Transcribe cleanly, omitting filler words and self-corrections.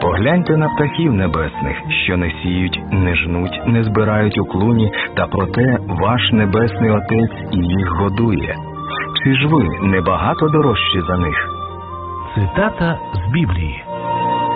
Погляньте на птахів небесних, що не сіють, не жнуть, не збирають у клуні, та проте ваш небесний Отець і їх годує. Чи ж ви небагато дорожчі за них? Цитата з Біблії.